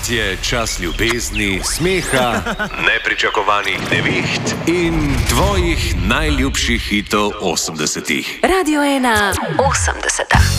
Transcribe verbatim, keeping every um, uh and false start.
Spet je čas ljubezni, smeha, nepričakovanih neviht in tvojih najljubših hitov osemdesetih. Radio ena osemdeseta.